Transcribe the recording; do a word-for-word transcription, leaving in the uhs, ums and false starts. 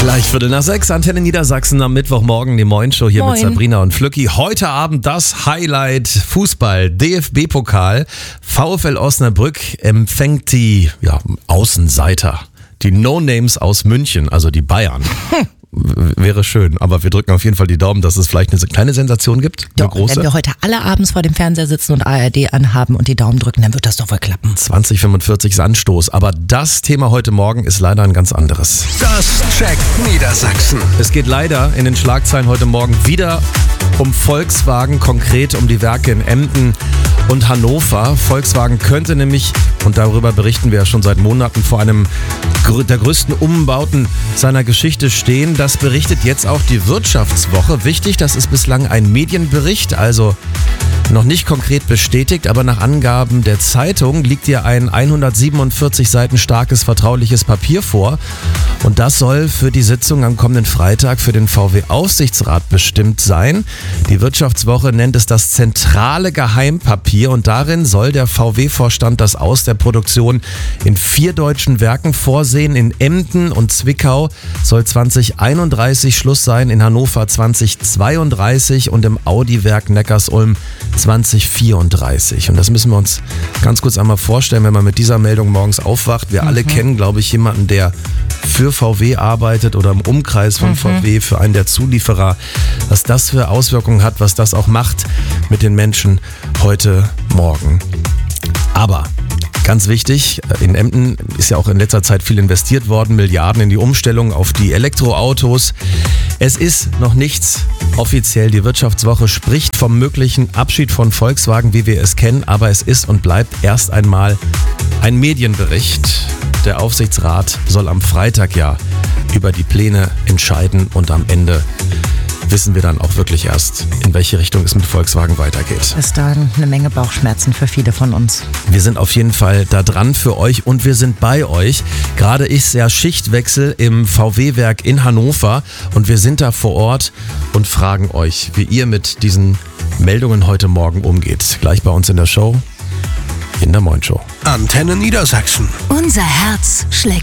Gleich Viertel nach sechs, Antenne Niedersachsen am Mittwochmorgen, die Moin-Show hier Moin. mit Sabrina und Flücki. Heute Abend das Highlight Fußball, D F B-Pokal. VfL Osnabrück empfängt die ja, Außenseiter, die No-Names aus München, also die Bayern. W- Wäre schön, aber wir drücken auf jeden Fall die Daumen, dass es vielleicht eine kleine Sensation gibt, eine Doch, große. wenn wir heute alle abends vor dem Fernseher sitzen und A R D anhaben und die Daumen drücken, dann wird das doch wohl klappen. zwanzig fünfundvierzig ist Anstoß, aber das Thema heute Morgen ist leider ein ganz anderes. Das checkt Niedersachsen. Es geht leider in den Schlagzeilen heute Morgen wieder um Volkswagen, konkret um die Werke in Emden und Hannover. Volkswagen könnte nämlich, und darüber berichten wir ja schon seit Monaten, vor einem gr- der größten Umbauten seiner Geschichte stehen. Das berichtet jetzt auch die Wirtschaftswoche. Wichtig, das ist bislang ein Medienbericht, also noch nicht konkret bestätigt, aber nach Angaben der Zeitung liegt ihr ein hundertsiebenundvierzig Seiten starkes vertrauliches Papier vor. Und das soll für die Sitzung am kommenden Freitag für den V W-Aufsichtsrat bestimmt sein. Die Wirtschaftswoche nennt es das zentrale Geheimpapier und darin soll der V W-Vorstand das Aus der Produktion in vier deutschen Werken vorsehen. In Emden und Zwickau soll zwanzig einunddreißig Schluss sein, in Hannover zwanzig zweiunddreißig und im Audi-Werk Neckarsulm zwanzig vierunddreißig. Und das müssen wir uns ganz kurz einmal vorstellen, wenn man mit dieser Meldung morgens aufwacht. Wir alle kennen, glaube ich, jemanden, der für V W arbeitet oder im Umkreis von V W, für einen der Zulieferer. Was das für Auswirkungen hat, was das auch macht mit den Menschen heute Morgen. Aber ganz wichtig, in Emden ist ja auch in letzter Zeit viel investiert worden, Milliarden in die Umstellung auf die Elektroautos. Es ist noch nichts offiziell. Die Wirtschaftswoche spricht vom möglichen Abschied von Volkswagen, wie wir es kennen, aber es ist und bleibt erst einmal ein Medienbericht. Der Aufsichtsrat soll am Freitag ja über die Pläne entscheiden und am Ende wissen wir dann auch wirklich erst, in welche Richtung es mit Volkswagen weitergeht. Bis dahin eine Menge Bauchschmerzen für viele von uns. Wir sind auf jeden Fall da dran für euch und wir sind bei euch. Gerade ist ja Schichtwechsel im V W-Werk in Hannover und wir sind da vor Ort und fragen euch, wie ihr mit diesen Meldungen heute Morgen umgeht. Gleich bei uns in der Show, in der Moin-Show. Antenne Niedersachsen. Unser Herz schlägt